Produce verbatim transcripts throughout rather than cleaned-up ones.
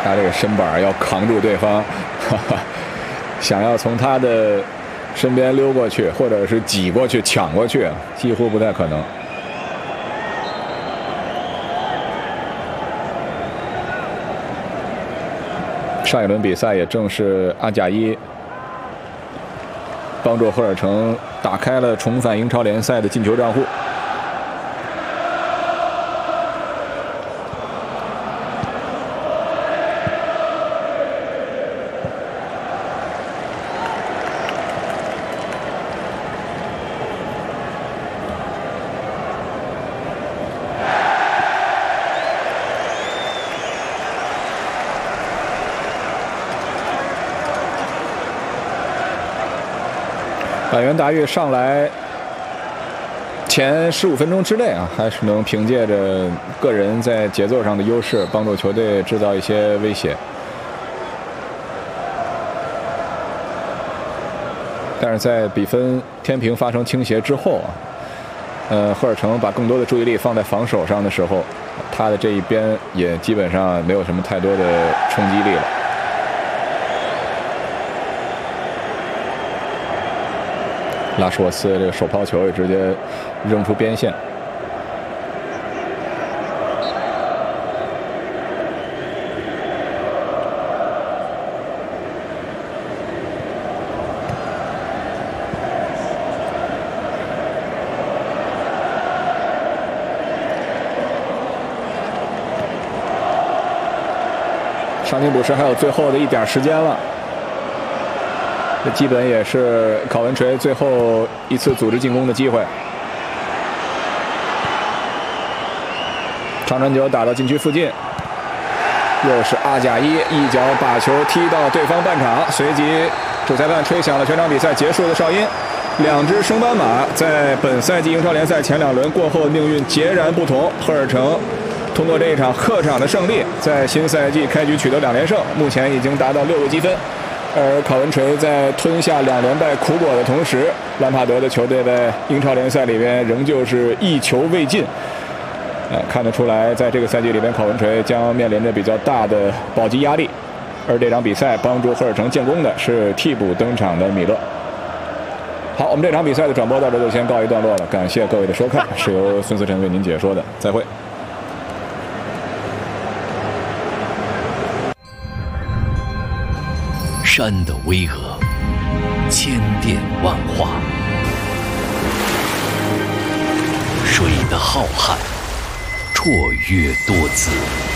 他这个身板要扛住对方，哈哈，想要从他的身边溜过去，或者是挤过去、抢过去，几乎不太可能。上一轮比赛也正是阿贾伊帮助赫尔城打开了重返英超联赛的进球账户。百元达玉上来前十五分钟之内啊，还是能凭借着个人在节奏上的优势，帮助球队制造一些威胁。但是在比分天平发生倾斜之后啊，呃，赫尔城把更多的注意力放在防守上的时候，他的这一边也基本上没有什么太多的冲击力了。拉什沃斯这个手抛球也直接扔出边线。伤停补时还有最后的一点时间了。这基本也是考文垂最后一次组织进攻的机会。长传球打到禁区附近，又是阿贾伊一脚把球踢到对方半场，随即主裁判吹响了全场比赛结束的哨音。两支升班马在本赛季英超联赛前两轮过后命运截然不同。赫尔城通过这一场客场的胜利，在新赛季开局取得两连胜，目前已经达到六个积分。而考文垂在吞下两连败苦果的同时，兰帕德的球队在英超联赛里边仍旧是一球未进。呃，看得出来，在这个赛季里边，考文垂将面临着比较大的保级压力。而这场比赛帮助赫尔城建功的是替补登场的米勒。好，我们这场比赛的转播到这就先告一段落了，感谢各位的收看，是由孙思辰为您解说的，再会。 山的巍峨，千变万化；水的浩瀚，绰约多姿。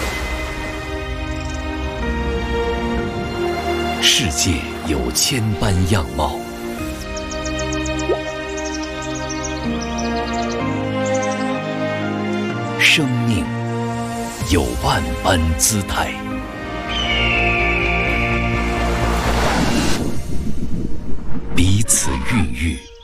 世界有千般样貌，生命有万般姿态。彼此孕育。